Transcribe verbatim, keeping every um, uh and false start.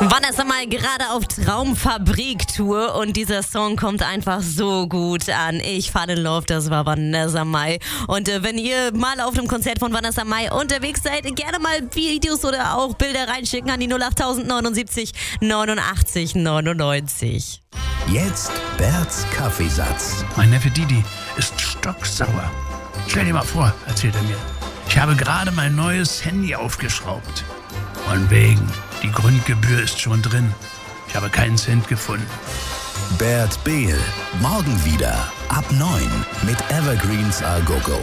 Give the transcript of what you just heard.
Vanessa Mai gerade auf Traumfabrik-Tour und dieser Song kommt einfach so gut an. Ich fall in love, das war Vanessa Mai. Und äh, wenn ihr mal auf einem Konzert von Vanessa Mai unterwegs seid, gerne mal Videos oder auch Bilder reinschicken an die null acht neunundsiebzig neunundachtzig neunundneunzig. Jetzt Berts Kaffeesatz. Mein Neffe Didi ist stocksauer. Stell dir mal vor, erzählt er mir. Ich habe gerade mein neues Handy aufgeschraubt. Von wegen, die Grundgebühr ist schon drin. Ich habe keinen Cent gefunden. Bert Behl, morgen wieder ab neun mit Evergreens A Go Go.